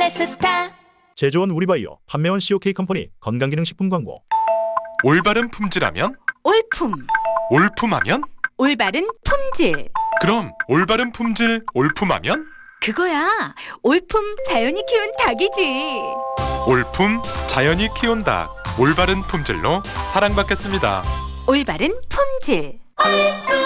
스타. 제조원 우리바이오, 판매원 COK 컴퍼니 건강기능식품 광고. 올바른 품질하면? 올품. 올품하면? 올바른 품질. 그럼 올바른 품질 올품하면? 그거야. 올품 자연이 키운 닭이지. 올품 자연이 키운 닭. 올바른 품질로 사랑받겠습니다. 올바른 품질. 올품.